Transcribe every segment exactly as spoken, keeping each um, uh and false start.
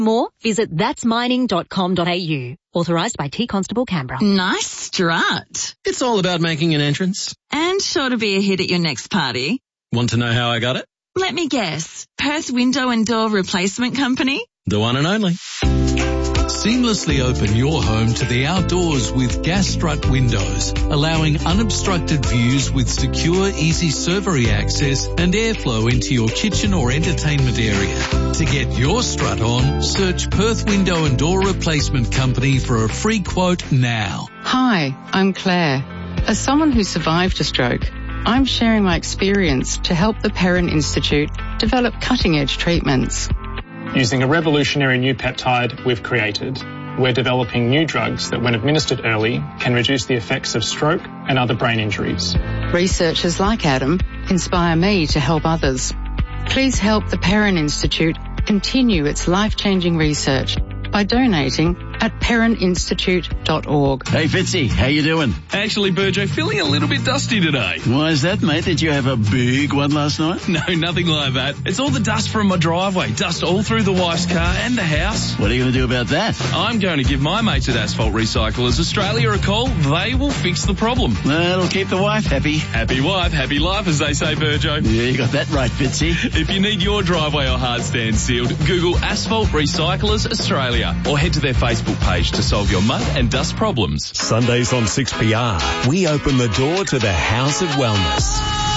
More, visit that's mining dot com dot a u. Authorised by T Constable Canberra. Nice strut. It's all about making an entrance. And sure to be a hit at your next party. Want to know how I got it? Let me guess. Perth Window and Door Replacement Company? The one and only. Seamlessly open your home to the outdoors with Gas Strut windows, allowing unobstructed views with secure, easy servery access and airflow into your kitchen or entertainment area. To get your strut on, search Perth Window and Door Replacement Company for a free quote now. Hi, I'm Claire. As someone who survived a stroke, I'm sharing my experience to help the Perrin Institute develop cutting-edge treatments. Using a revolutionary new peptide we've created, we're developing new drugs that, when administered early, can reduce the effects of stroke and other brain injuries. Researchers like Adam inspire me to help others. Please help the Perrin Institute continue its life-changing research by donating at perrin institute dot org. Hey Fitzy, how you doing? Actually, Burjo, feeling a little bit dusty today. Why is that, mate? Did you have a big one last night? No, nothing like that. It's all the dust from my driveway. Dust all through the wife's car and the house. What are you going to do about that? I'm going to give my mates at Asphalt Recyclers Australia a call. They will fix the problem. That'll keep the wife happy. Happy wife, happy life, as they say, Burjo. Yeah, you got that right, Fitzy. If you need your driveway or hard stand sealed, Google Asphalt Recyclers Australia or head to their Facebook page to solve your mud and dust problems. Sundays on six P R, we open the door to the House of Wellness.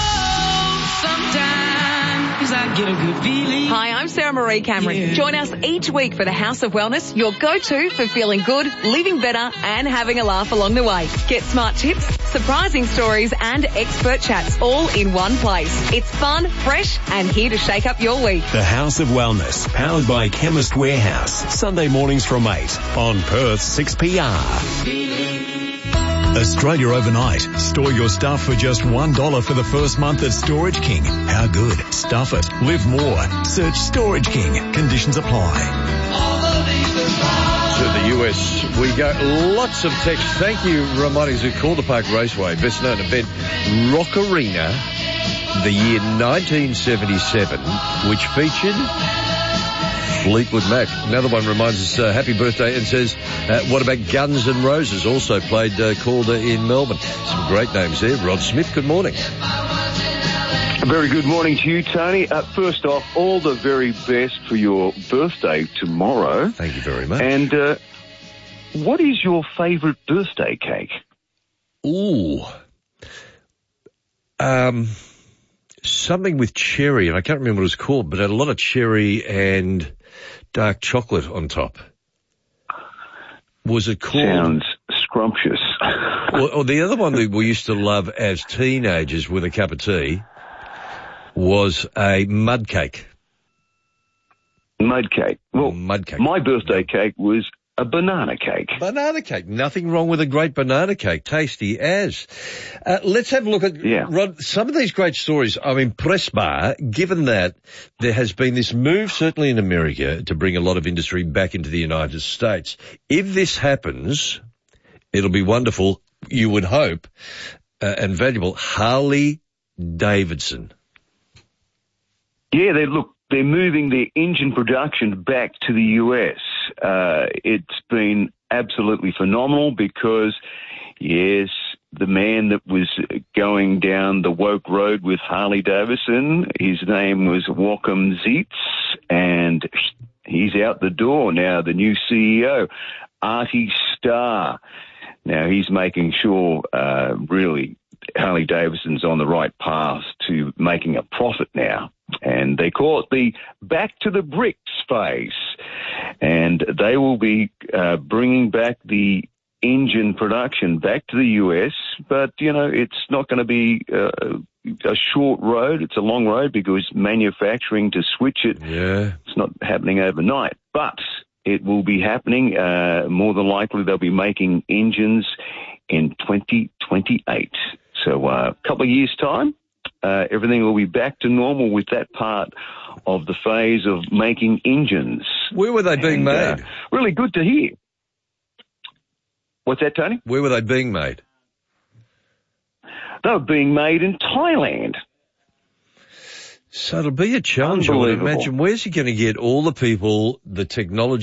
Sometimes I get a good feeling. Hi, I'm Sarah Marie Cameron. Yeah. Join us each week for the House of Wellness, your go-to for feeling good, living better, and having a laugh along the way. Get smart tips, surprising stories, and expert chats all in one place. It's fun, fresh, and here to shake up your week. The House of Wellness, powered by Chemist Warehouse. Sunday mornings from eight on Perth six P R. Australia Overnight. Store your stuff for just one dollar for the first month at Storage King. How good? Stuff it. Live more. Search Storage King. Conditions apply. To the U S we go. Lots of text. Thank you, reminders who called the Park Raceway, best known event, Rock Arena, the year nineteen seventy-seven, which featured Fleetwood Mac. Another one reminds us, uh, happy birthday, and says, uh, what about Guns N' Roses? Also played uh, Calder in Melbourne. Some great names there. Rod Smith, good morning. A very good morning to you, Tony. Uh, first off, all the very best for your birthday tomorrow. Thank you very much. And uh, what is your favourite birthday cake? Ooh. Um... Something with cherry, and I can't remember what it was called, but it had a lot of cherry and dark chocolate on top. Was it called? Sounds scrumptious. or, or the other one that we used to love as teenagers with a cup of tea was a mud cake. Mud cake. Well, mud cake. My birthday cake was a banana cake. Banana cake. Nothing wrong with a great banana cake. Tasty as. Uh, let's have a look at, yeah. Rod, some of these great stories. I'm impressed by, given that there has been this move, certainly in America, to bring a lot of industry back into the United States. If this happens, it'll be wonderful, you would hope, uh, and valuable. Harley Davidson. Yeah, they look. They're moving their engine production back to the U S. Uh, it's been absolutely phenomenal because, yes, the man that was going down the woke road with Harley Davidson, his name was Joachim Zietz, and he's out the door now, the new C E O, Artie Starr. Now, he's making sure, uh, really, Harley Davidson's on the right path to making a profit now. And they call it the back to the bricks phase. And they will be uh, bringing back the engine production back to the U S. But, you know, it's not going to be uh, a short road. It's a long road because manufacturing to switch it, yeah. It's not happening overnight. But it will be happening. Uh, more than likely, they'll be making engines in twenty twenty-eight. So uh, a couple of years' time. Uh, everything will be back to normal with that part of the phase of making engines. Where were they being and, made? Uh, really good to hear. What's that, Tony? Where were they being made? They were being made in Thailand. So it'll be a challenge, I would imagine. Where's he going to get all the people, the technology?